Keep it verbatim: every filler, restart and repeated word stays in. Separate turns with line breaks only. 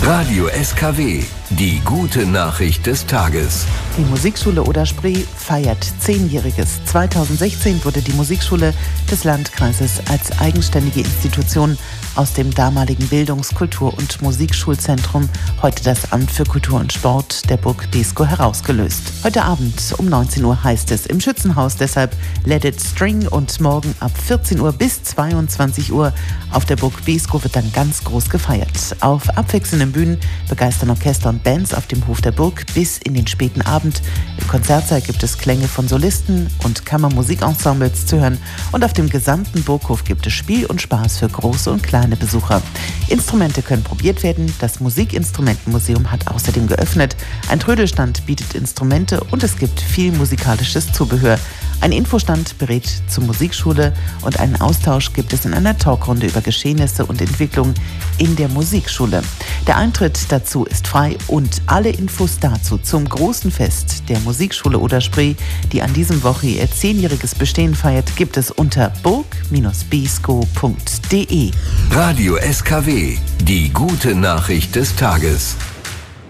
Radio S K W, die gute Nachricht des Tages.
Die Musikschule Oder-Spree feiert Zehnjähriges. zweitausendsechzehn wurde die Musikschule des Landkreises als eigenständige Institution aus dem damaligen Bildungs-, Kultur- und Musikschulzentrum, heute das Amt für Kultur und Sport der Burg Beeskow, herausgelöst. Heute Abend um neunzehn Uhr heißt es im Schützenhaus deshalb Let It String und morgen ab vierzehn Uhr bis zweiundzwanzig Uhr auf der Burg Beeskow wird dann ganz groß gefeiert. Auf abwechselnden Bühnen begeistern Orchester und Bands auf dem Hof der Burg bis in den späten Abend. Im Konzertsaal gibt es Klänge von Solisten und Kammermusikensembles zu hören und auf dem gesamten Burghof gibt es Spiel und Spaß für große und kleine Besucher. Instrumente können probiert werden. Das Musikinstrumentenmuseum hat außerdem geöffnet. Ein Trödelstand bietet Instrumente und es gibt viel musikalisches Zubehör. Ein Infostand berät zur Musikschule und einen Austausch gibt es in einer Talkrunde über Geschehnisse und Entwicklung in der Musikschule. Der Eintritt dazu ist frei und alle Infos dazu zum großen Fest der Musikschule Oder-Spree, die an diesem Woche ihr zehnjähriges Bestehen feiert, gibt es unter burg Bindestrich beeskow punkt de.
Radio S K W, die gute Nachricht des Tages.